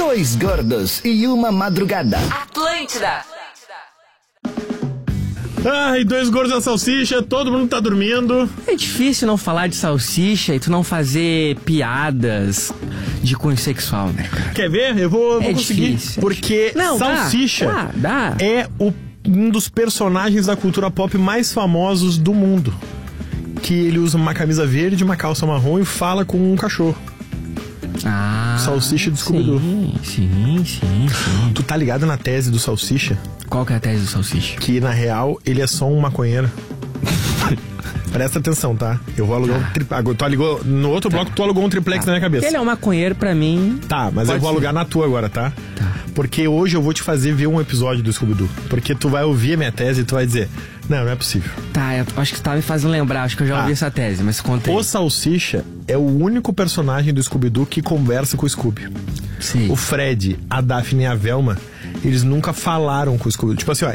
Dois gordos e uma madrugada. Atlântida. Ai, dois gordos na salsicha, todo mundo tá dormindo. É difícil não falar de salsicha e tu não fazer piadas de cunho sexual, né, cara? Quer ver? Eu vou conseguir. Difícil, porque não, salsicha dá. é um dos personagens da cultura pop mais famosos do mundo. Que ele usa uma camisa verde, uma calça marrom e fala com um cachorro. Salsicha do Scooby-Doo. Sim. Tu tá ligado na tese do Salsicha? Qual que é a tese do Salsicha? Que na real ele é só um maconheiro. Presta atenção, tá? Eu vou alugar um triplex. No outro bloco tu alugou um triplex na minha cabeça. Ele é um maconheiro pra mim. Tá, mas eu vou alugar na tua agora, tá? Porque hoje eu vou te fazer ver um episódio do Scooby-Doo. Porque tu vai ouvir a minha tese e tu vai dizer: não é possível. Tá, eu acho que você tá me fazendo lembrar. Acho que eu já ouvi essa tese, mas conta aí. O Salsicha é o único personagem do Scooby-Doo que conversa com o Scooby. Sim. O Fred, a Daphne e a Velma, eles nunca falaram com o Scooby-Doo. Tipo assim, ó,